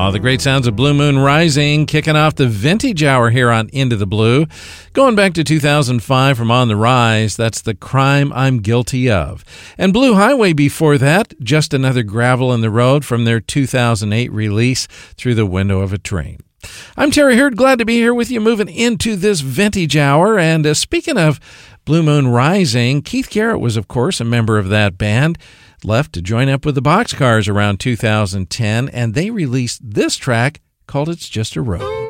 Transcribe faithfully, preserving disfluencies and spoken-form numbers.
Oh, the great sounds of Blue Moon Rising, kicking off the vintage hour here on Into the Blue. Going back to two thousand five from On the Rise, that's The Crime I'm Guilty Of. And Blue Highway before that, Just Another Gravel in the Road from their two thousand eight release, Through the Window of a Train. I'm Terry Hurd, glad to be here with you moving into this vintage hour. And uh, speaking of Blue Moon Rising, Keith Garrett was, of course, a member of that band. Left to join up with the Boxcars around two thousand ten, and they released this track called It's Just a Road.